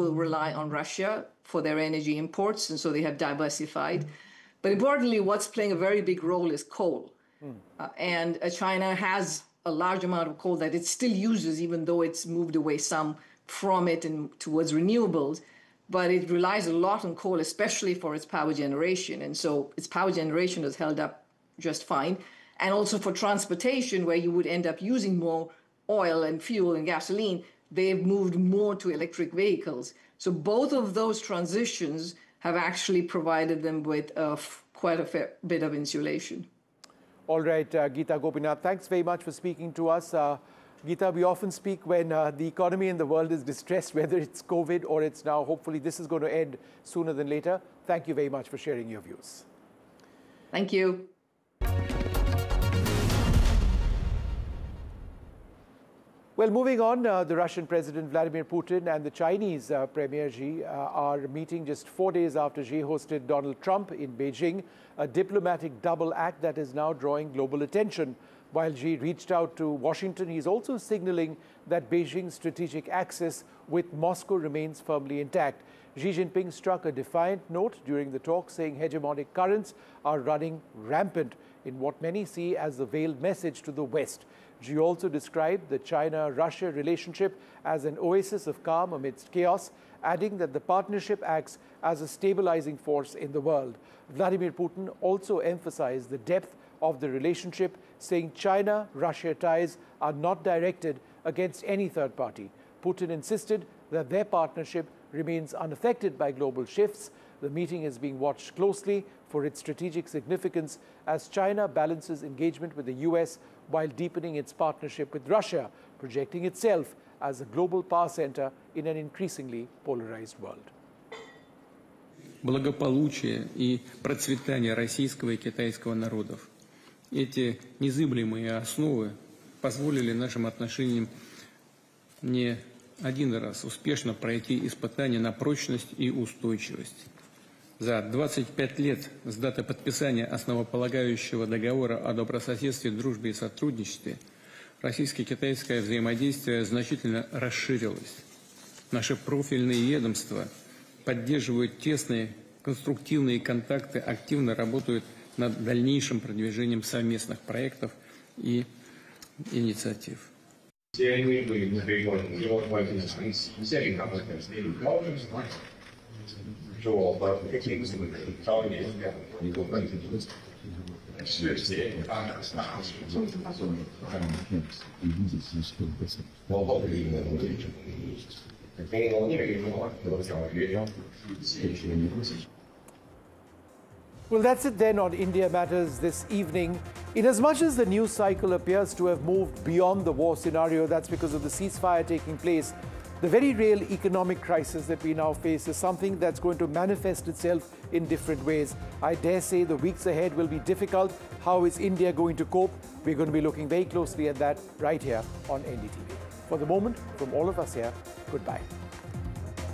will rely on Russia for their energy imports, and so they have diversified. But importantly, what's playing a very big role is coal. And China has a large amount of coal that it still uses, even though it's moved away some from it and towards renewables. But it relies a lot on coal, especially for its power generation. And so its power generation is held up just fine. And also for transportation, where you would end up using more oil and fuel and gasoline, they've moved more to electric vehicles. So both of those transitions have actually provided them with quite a fair bit of insulation. All right, Geeta Gopinath, thanks very much for speaking to us. Geeta, we often speak when the economy in the world is distressed, whether it's COVID or it's now, hopefully this is going to end sooner than later. Thank you very much for sharing your views. Thank you. Well, moving on, the Russian President Vladimir Putin and the Chinese Premier Xi are meeting just 4 days after Xi hosted Donald Trump in Beijing, a diplomatic double act that is now drawing global attention. While Xi reached out to Washington, he's also signaling that Beijing's strategic axis with Moscow remains firmly intact. Xi Jinping struck a defiant note during the talk, saying hegemonic currents are running rampant in what many see as the veiled message to the West. Xi also described the China-Russia relationship as an oasis of calm amidst chaos, adding that the partnership acts as a stabilizing force in the world. Vladimir Putin also emphasized the depth of the relationship, saying China-Russia ties are not directed against any third party. Putin insisted that their partnership remains unaffected by global shifts. The meeting is being watched closely for its strategic significance as China balances engagement with the US while deepening its partnership with Russia, projecting itself as a global power center in an increasingly polarized world. Благополучие и процветание российского и китайского народов. Эти незыблемые основы позволили нашим отношениям не один раз успешно пройти испытания на прочность и устойчивость. За 25 лет с даты подписания основополагающего договора о добрососедстве, дружбе и сотрудничестве российско-китайское взаимодействие значительно расширилось. Наши профильные ведомства поддерживают тесные конструктивные контакты, активно работают над дальнейшим продвижением совместных проектов и инициатив. Well, that's it then on India Matters this evening. Inasmuch as the news cycle appears to have moved beyond the war scenario, that's because of the ceasefire taking place. The very real economic crisis that we now face is something that's going to manifest itself in different ways. I dare say the weeks ahead will be difficult. How is India going to cope? We're going to be looking very closely at that right here on NDTV. For the moment, from all of us here, goodbye.